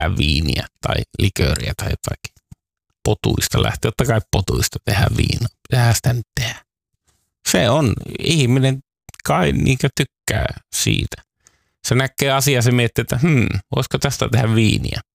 viiniä tai likööriä tai jotakin. Potuista lähtee. Totta kai potuista tehdään viina. Pitäähän sitä nyt tehdä. Se on. Ihminen kai niinkö tykkää siitä. Se näkee asiaa, se miettii, että voisiko tästä tehdä viiniä.